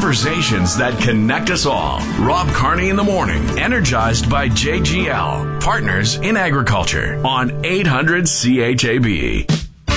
conversations that connect us all. Rob Carney in the morning, energized by JGL, Partners in Agriculture on 800 CHAB.